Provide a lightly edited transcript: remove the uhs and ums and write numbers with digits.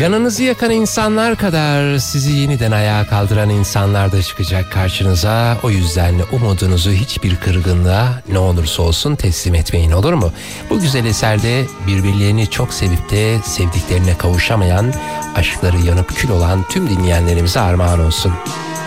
Canınızı yakan insanlar kadar sizi yeniden ayağa kaldıran insanlar da çıkacak karşınıza. O yüzden umudunuzu hiçbir kırgınlığa ne olursa olsun teslim etmeyin, olur mu? Bu güzel eserde birbirlerini çok sevip de sevdiklerine kavuşamayan, aşkları yanıp kül olan tüm dinleyenlerimize armağan olsun.